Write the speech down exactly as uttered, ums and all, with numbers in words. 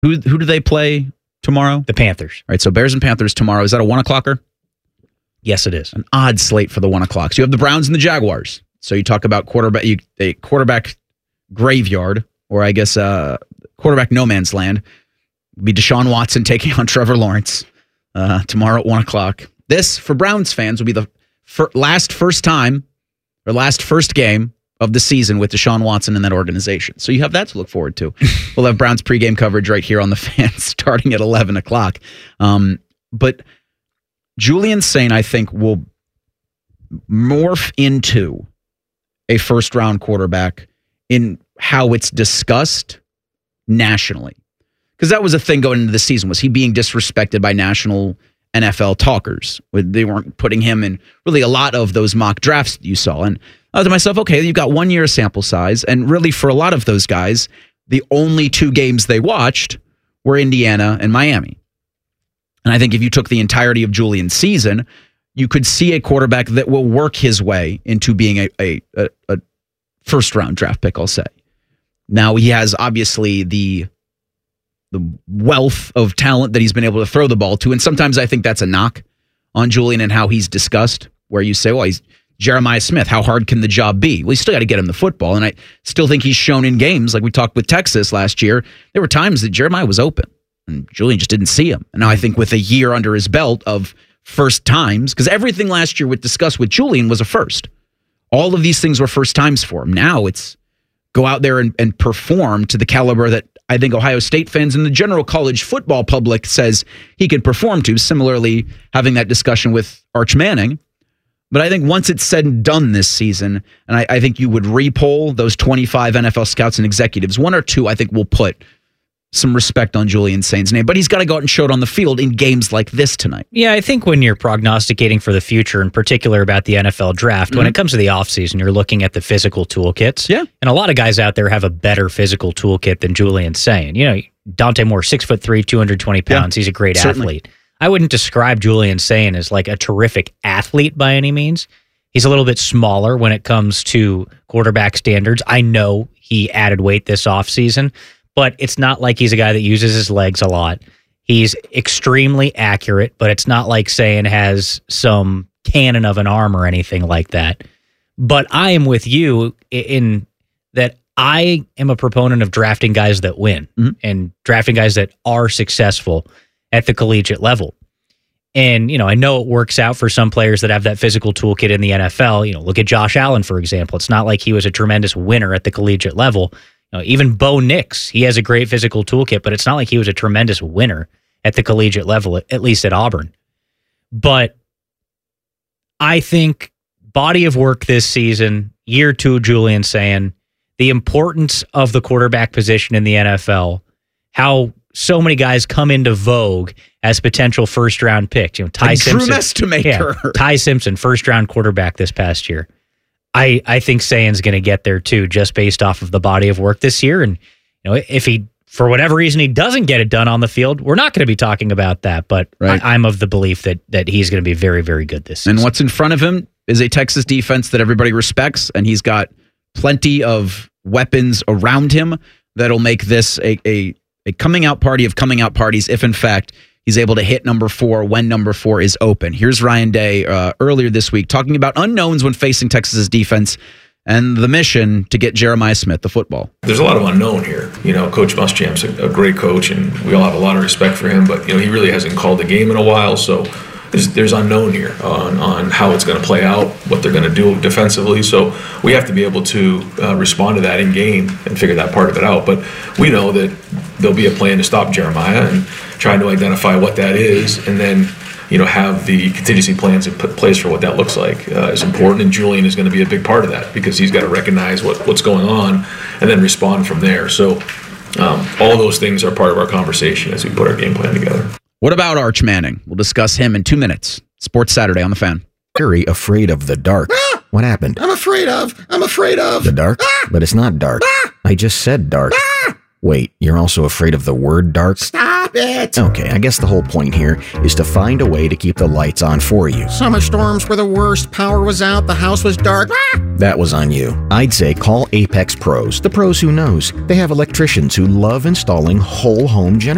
Who who do they play tomorrow? The Panthers. All right, so Bears and Panthers tomorrow. Is that a one o'clocker? Yes, it is. An odd slate for the one o'clocks. You have the Browns and the Jaguars. So you talk about quarterback, you, a quarterback graveyard, or I guess uh, quarterback no man's land. It'll be Deshaun Watson taking on Trevor Lawrence uh, tomorrow at one o'clock. This, for Browns fans, will be the fir- last first time or last first game of the season with Deshaun Watson in that organization. So you have that to look forward to. We'll have Browns pregame coverage right here on the Fan starting at eleven o'clock. Um, but Julian Sain, I think, will morph into a first-round quarterback in how it's discussed nationally. Because that was a thing going into the season. Was he being disrespected by national N F L talkers? They weren't putting him in really a lot of those mock drafts that you saw. And I thought to myself, okay, you've got one year sample size. And really, for a lot of those guys, the only two games they watched were Indiana and Miami. And I think if you took the entirety of Julian's season, you could see a quarterback that will work his way into being a, a, a, a first-round draft pick, I'll say. Now, he has obviously the, the wealth of talent that he's been able to throw the ball to, and sometimes I think that's a knock on Julian and how he's discussed, where you say, well, he's Jeremiah Smith. How hard can the job be? Well, you still got to get him the football, and I still think he's shown in games, like we talked with Texas last year, there were times that Jeremiah was open. And Julian just didn't see him. And now I think with a year under his belt of first times, because everything last year with discussed with Julian was a first. All of these things were first times for him. Now it's go out there and, and perform to the caliber that I think Ohio State fans and the general college football public says he could perform to. Similarly, having that discussion with Arch Manning. But I think once it's said and done this season, and I, I think you would re-poll those twenty-five N F L scouts and executives, one or two I think will put some respect on Julian Sain's name, but he's got to go out and show it on the field in games like this tonight. Yeah, I think when you're prognosticating for the future, in particular about the N F L draft, mm-hmm. when it comes to the offseason, you're looking at the physical toolkits. Yeah. And a lot of guys out there have a better physical toolkit than Julian Sain. You know, Dante Moore, six foot three, two hundred twenty pounds. Yeah, he's a great certainly. athlete. I wouldn't describe Julian Sain as like a terrific athlete by any means. He's a little bit smaller when it comes to quarterback standards. I know he added weight this offseason, but it's not like he's a guy that uses his legs a lot. He's extremely accurate, but it's not like Sain has some cannon of an arm or anything like that. But I am with you in that I am a proponent of drafting guys that win mm-hmm. and drafting guys that are successful at the collegiate level. And, you know, I know it works out for some players that have that physical toolkit in the N F L. You know, look at Josh Allen, for example. It's not like he was a tremendous winner at the collegiate level. You know, even Bo Nix, he has a great physical toolkit, but it's not like he was a tremendous winner at the collegiate level, at least at Auburn. But I think body of work this season, year two, Julian Sain, the importance of the quarterback position in the N F L, how so many guys come into vogue as potential first-round picks. You know, Ty like Simpson, Drew Estimator. Yeah, Ty Simpson, first-round quarterback this past year. I, I think Sain's going to get there too, just based off of the body of work this year. And you know, if he, for whatever reason, he doesn't get it done on the field, we're not going to be talking about that. But right. I, I'm of the belief that that he's going to be very, very good this season. And what's in front of him is a Texas defense that everybody respects, and he's got plenty of weapons around him that'll make this a a, a coming out party of coming out parties if, in fact, he's able to hit number four when number four is open. Here's Ryan Day uh, earlier this week talking about unknowns when facing Texas's defense and the mission to get Jeremiah Smith the football. There's a lot of unknown here. You know, Coach Muschamp's a, a great coach, and we all have a lot of respect for him, but, you know, he really hasn't called a game in a while, so there's, there's unknown here on, on how it's going to play out, what they're going to do defensively, so we have to be able to uh, respond to that in game and figure that part of it out. But we know that there'll be a plan to stop Jeremiah and trying to identify what that is, and then, you know, have the contingency plans in place for what that looks like uh, is important. And Julian is going to be a big part of that because he's got to recognize what, what's going on and then respond from there. So um, all those things are part of our conversation as we put our game plan together. What about Arch Manning? We'll discuss him in two minutes. Sports Saturday on The Fan. Very afraid of the dark. Ah! What happened? I'm afraid of. I'm afraid of. The dark? Ah! But it's not dark. Ah! I just said dark. Ah! Wait, you're also afraid of the word dark? Stop it! Okay, I guess the whole point here is to find a way to keep the lights on for you. Summer storms were the worst. Power was out. The house was dark. Ah! That was on you. I'd say call Apex Pros, the pros who knows. They have electricians who love installing whole home generators.